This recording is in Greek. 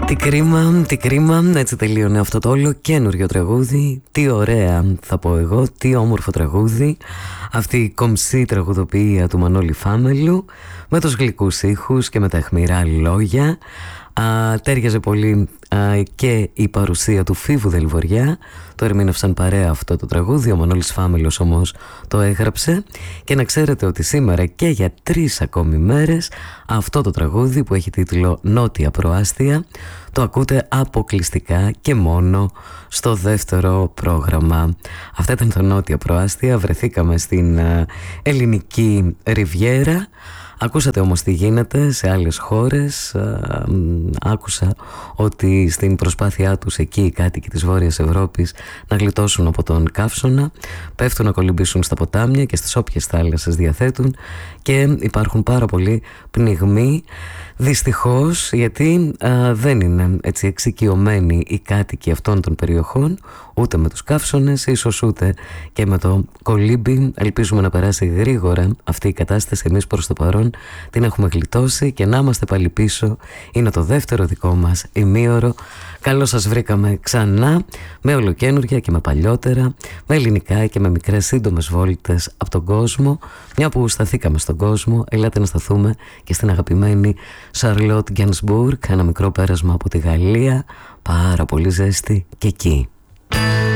Τι κρίμα, έτσι τελείωνε αυτό το όλο καινούριο τραγούδι. Τι ωραία θα πω εγώ, τι όμορφο τραγούδι. Αυτή η κομψή τραγουδοποιία του Μανώλη Φάμελου, με τους γλυκούς ήχους και με τα αιχμηρά λόγια. Τέριαζε πολύ και η παρουσία του Φίβου Δελβοριά. Το ερμήνευσαν παρέα αυτό το τραγούδι. Ο Μανώλης Φάμελος όμως το έγραψε. Και να ξέρετε ότι σήμερα και για 3 ακόμη μέρες αυτό το τραγούδι, που έχει τίτλο Νότια Προάστια, το ακούτε αποκλειστικά και μόνο στο δεύτερο πρόγραμμα. Αυτά ήταν το Νότια Προάστια. Βρεθήκαμε στην ελληνική Ριβιέρα. Ακούσατε όμως τι γίνεται σε άλλες χώρες. Άκουσα ότι στην προσπάθειά τους εκεί οι κάτοικοι της Βόρειας Ευρώπης να γλιτώσουν από τον καύσωνα, πέφτουν να κολυμπήσουν στα ποτάμια και στις όποιες θάλασσες διαθέτουν, και υπάρχουν πάρα πολλοί πνιγμοί. Δυστυχώς, γιατί δεν είναι έτσι εξοικειωμένοι οι κάτοικοι αυτών των περιοχών, ούτε με τους καύσωνες, ίσως ούτε και με το κολύμπι. Ελπίζουμε να περάσει γρήγορα αυτή η κατάσταση. Εμείς προς το παρόν την έχουμε γλιτώσει και να είμαστε πάλι πίσω. Είναι το δεύτερο δικό μας ημίωρο. Καλώς σας βρήκαμε ξανά, με ολοκαίνουργια και με παλιότερα, με ελληνικά και με μικρές σύντομες βόλτες από τον κόσμο. Μια που σταθήκαμε στον κόσμο, ελάτε να σταθούμε και στην αγαπημένη Σαρλότ Γκένσμπουργκ, ένα μικρό πέρασμα από τη Γαλλία, πάρα πολύ ζέστη και εκεί.